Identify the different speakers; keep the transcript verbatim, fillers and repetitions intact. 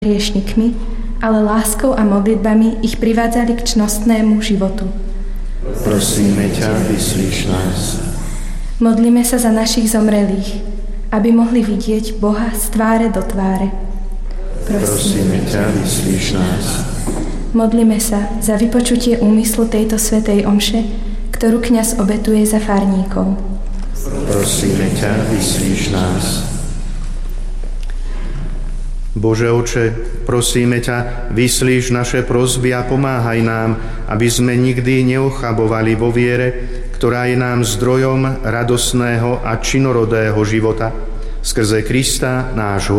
Speaker 1: hriešnikmi, ale láskou a modlitbami ich privádzali k cnostnému životu.
Speaker 2: Prosíme ťa, vyslíš nás.
Speaker 1: Modlíme sa za našich zomrelých, aby mohli vidieť Boha z tváre do tváre.
Speaker 2: Prosíme ťa, vyslíš nás.
Speaker 1: Modlíme sa za vypočutie úmyslu tejto svätej omše, ktorú kňaz obetuje za farníkov.
Speaker 2: Prosíme ťa, vyslíš nás. Bože Oče, prosíme ťa, vyslíš naše prosby a pomáhaj nám, aby sme nikdy neochabovali vo viere, ktorá je nám zdrojom radosného a činorodého života. Skrze Krista, nášho